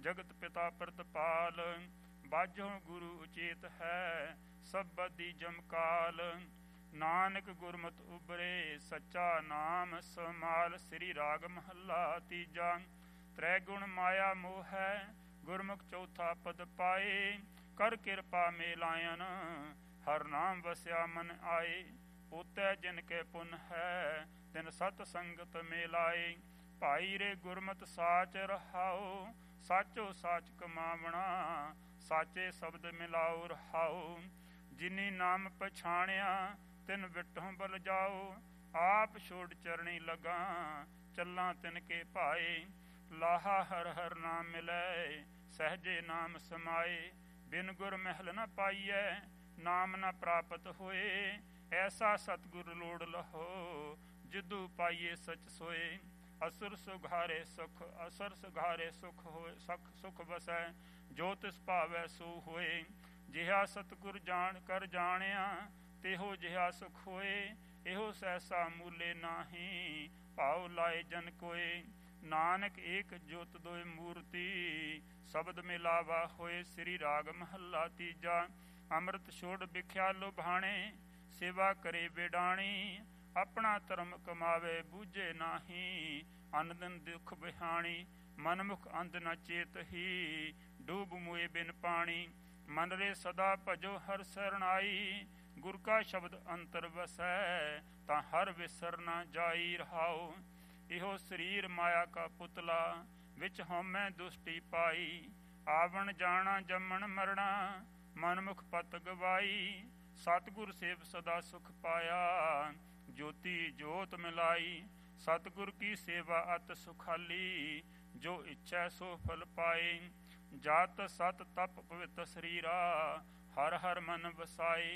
ਜਗਤ ਪਿਤਾ ਪ੍ਰਤਪਾਲ। ਬਾਝੋਂ ਗੁਰੂ ਉਚੇਤ ਹੈ, ਸਬਦੀ ਜਮਕਾਲ। ਨਾਨਕ ਗੁਰਮਤਿ ਉਬਰੇ, ਸੱਚਾ ਨਾਮ ਸਮਾਲ। ਸ੍ਰੀ ਰਾਗ ਮਹੱਲਾ ਤੀਜਾ। ਤ੍ਰੈ ਗੁਣ ਮਾਇਆ ਮੋਹ ਹੈ, ਗੁਰਮੁਖ ਚੌਥਾ ਪਦ ਪਾਏ। ਕਰ ਕਿਰਪਾ ਮੇਲਾਇਨ, ਹਰ ਨਾਮ ਵਸਿਆ ਮਨ ਆਏ। ਪੋਤੈ ਜਿਨ ਕੇ ਪੁੰਨ ਹੈ, ਤਿਨ ਸਤ ਸੰਗਤ ਮੇਲਾਏ। ਭਾਈ ਰੇ ਗੁਰਮਤਿ ਸਾਚ ਰਹਾਓ, ਸਾਚੋ ਸਾਚ ਕਮਾਵਣਾ। ਸਾਚੇ ਸ਼ਬਦ ਮਿਲਾਓ ਰਹਾਓ, ਜਿਨੀ ਨਾਮ ਪਛਾਣਿਆ ਤਿਨ ਵਿਟਹੁ ਬਲ ਜਾਓ। ਆਪ ਛੋੜ ਚਰਣੀ ਲਗਾ, ਚੱਲਾਂ ਤਿਨ ਕੇ ਭਾਏ। ਲਾਹਾ ਹਰ ਹਰ ਨਾਮ ਮਿਲੈ, ਸਹਿਜੇ ਨਾਮ ਸਮਾਏ। ਬਿਨ ਗੁਰ ਮਹਿਲ ਨ ਪਾਈਐ, ਨਾਮ ਨ ਪ੍ਰਾਪਤ ਹੋਏ। ਐਸਾ ਸਤਿਗੁਰ ਲੋੜ ਲਹੋ, ਜਿਦੂ ਪਾਈਏ ਸਚ ਸੋਏ। ਅਸੁਰ ਸੁਘਾਰੇ ਸੁਖ, ਅਸਰ ਸੁਘਾਰੇ ਸੁਖ ਹੋਏ। ਸੁਖ ਵਸੈ, ਜੋ ਤਿਸ ਭਾਵੈ ਸੋ ਹੋਏ। ਜਿਹਾ ਸਤਿਗੁਰ ਜਾਣ ਕਰ ਜਾਣਿਆ, ਤਿਹੋ ਜਿਹਾ ਸੁਖ ਹੋਏ। ਇਹੋ ਸਹਿਸਾ ਮੂਲੇ ਨਾਹੀਂ, ਭਾਉ ਲਾਏ ਜਨ ਕੋਏ। ਨਾਨਕ ਏਕ ਜੋਤ ਦੋਇ ਮੂਰਤੀ, ਸ਼ਬਦ ਮਿਲਾਵਾ ਹੋਏ। ਸ੍ਰੀ ਰਾਗ ਮਹੱਲਾ ਤੀਜਾ। ਅੰਮ੍ਰਿਤ ਛੋੜ ਵਿਖਿਆ ਲੁਭਾਣੇ, ਸੇਵਾ ਕਰੇ ਵਿਡਾਣੀ। ਆਪਣਾ ਧਰਮ ਕਮਾਵੇ ਬੂਝੇ ਨਾਹੀਂ, ਅਨ ਦਿਨ ਦੁਖ ਬਿਹਾਣੀ। ਮਨਮੁਖ ਅੰਧ ਨ ਚੇਤ ਹੀ, ਡੂਬ ਮੁਏ ਬਿਨ ਪਾਣੀ। ਮਨ ਰੇ ਸਦਾ ਭਜੋ ਹਰ ਸਰਣਾਈ, ਗੁਰ ਕਾ ਸ਼ਬਦ ਅੰਤਰ ਵਸੈ। ਤਾਂ ਹਰ ਵਿਸਰ ਨ ਜਾਈ ਰਹਾਓ। ਇਹੋ ਸਰੀਰ ਮਾਇਆ ਕਾ ਪੁਤਲਾ, ਵਿੱਚ ਹਉਮੈ ਦੁਸ਼ਟੀ ਪਾਈ। ਆਵਣ ਜਾਣਾ ਜੰਮਣ ਮਰਣਾ, ਮਨਮੁਖ ਪਤ ਗਵਾਈ। ਸਤਿਗੁਰ ਸੇਵ ਸਦਾ ਸੁਖ ਪਾਇਆ, ਜੋਤੀ ਜੋਤ ਮਿਲਾਈ। ਸਤਿਗੁਰ ਕੀ ਸੇਵਾ ਅਤ ਸੁਖਾਲੀ, ਜੋ ਇੱਛੈ ਸੋ ਫਲ ਪਾਏ। ਜਤ ਸਤ ਤਪ ਪਵਿੱਤ ਸਰੀਰਾ, ਹਰ ਹਰ ਮਨ ਵਸਾਏ।